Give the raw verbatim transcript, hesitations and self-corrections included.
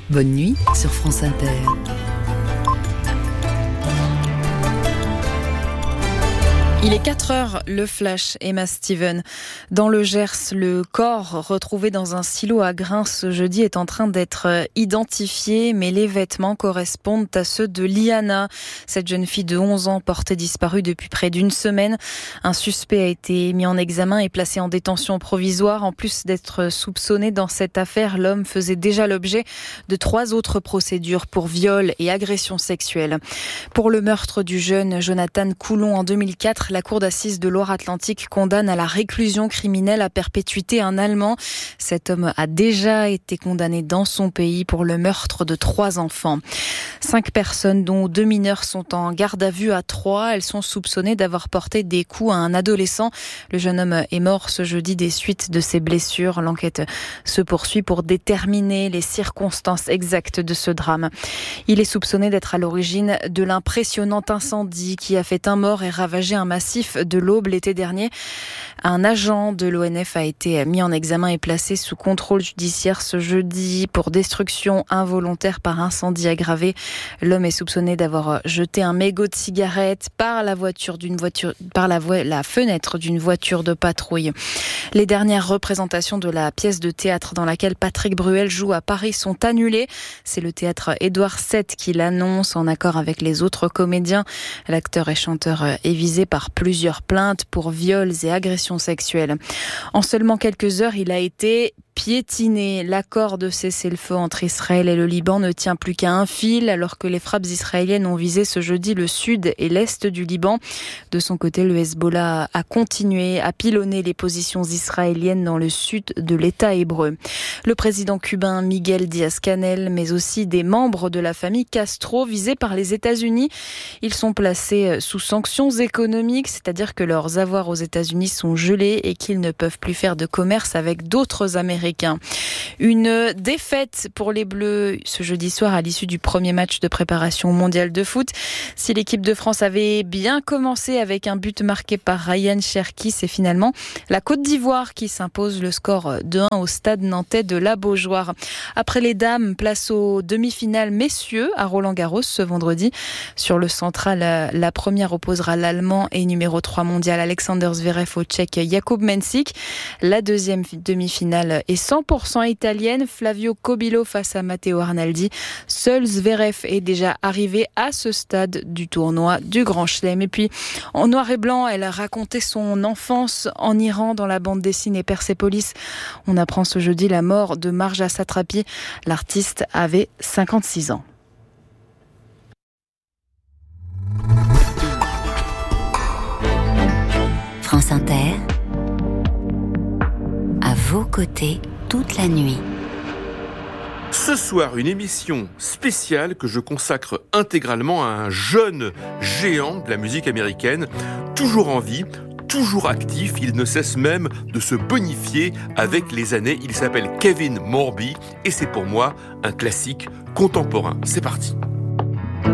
Bonne nuit sur France Inter. Il est quatre heures, le flash, Emma Steven. Dans le Gers, le corps retrouvé dans un silo à Grains ce jeudi est en train d'être identifié, mais les vêtements correspondent à ceux de Liana. Cette jeune fille de onze ans portée disparue depuis près d'une semaine. Un suspect a été mis en examen et placé en détention provisoire. En plus d'être soupçonné dans cette affaire, l'homme faisait déjà l'objet de trois autres procédures pour viol et agression sexuelle. Pour le meurtre du jeune Jonathan Coulon en deux mille quatre, la Cour d'assises de Loire-Atlantique condamne à la réclusion criminelle à perpétuité un Allemand. Cet homme a déjà été condamné dans son pays pour le meurtre de trois enfants. Cinq personnes, dont deux mineurs, sont en garde à vue à Troyes. Elles sont soupçonnées d'avoir porté des coups à un adolescent. Le jeune homme est mort ce jeudi des suites de ses blessures. L'enquête se poursuit pour déterminer les circonstances exactes de ce drame. Il est soupçonné d'être à l'origine de l'impressionnant incendie qui a fait un mort et ravagé un massif de l'Aube l'été dernier. Un agent de l'O N F a été mis en examen et placé sous contrôle judiciaire ce jeudi pour destruction involontaire par incendie aggravé. L'homme est soupçonné d'avoir jeté un mégot de cigarette par la voiture d'une voiture, par la, vo- la fenêtre d'une voiture de patrouille. Les dernières représentations de la pièce de théâtre dans laquelle Patrick Bruel joue à Paris sont annulées. C'est le théâtre Édouard sept qui l'annonce en accord avec les autres comédiens. L'acteur et chanteur est visé par plusieurs plaintes pour viols et agressions sexuelles. En seulement quelques heures, il a été piétiné. L'accord de cessez-le-feu entre Israël et le Liban ne tient plus qu'à un fil alors que les frappes israéliennes ont visé ce jeudi le sud et l'est du Liban. De son côté, le Hezbollah a continué à pilonner les positions israéliennes dans le sud de l'État hébreu. Le président cubain Miguel Díaz-Canel, mais aussi des membres de la famille Castro visés par les États-Unis. Ils sont placés sous sanctions économiques, c'est-à-dire que leurs avoirs aux États-Unis sont gelés et qu'ils ne peuvent plus faire de commerce avec d'autres Américains. Une défaite pour les Bleus ce jeudi soir à l'issue du premier match de préparation au mondial de foot. Si l'équipe de France avait bien commencé avec un but marqué par Ryan Cherki, c'est finalement la Côte d'Ivoire qui s'impose le score deux un au stade nantais de la Beaujoire. Après les dames, place aux demi-finales messieurs à Roland-Garros ce vendredi. Sur le central, la première opposera l'Allemand et numéro trois mondial Alexander Zverev au Tchèque Jakub Mensik. La deuxième demi-finale est cent pour cent italienne, Flavio Cobillo face à Matteo Arnaldi. Seul Zverev est déjà arrivé à ce stade du tournoi du Grand Chelem. Et puis, en noir et blanc, elle a raconté son enfance en Iran dans la bande dessinée Persepolis. On apprend ce jeudi la mort de Marja Satrapi. L'artiste avait cinquante-six ans. France Inter, à vos côtés toute la nuit. Ce soir, une émission spéciale que je consacre intégralement à un jeune géant de la musique américaine, toujours en vie, toujours actif, il ne cesse même de se bonifier avec les années. Il s'appelle Kevin Morby et c'est pour moi un classique contemporain. C'est parti.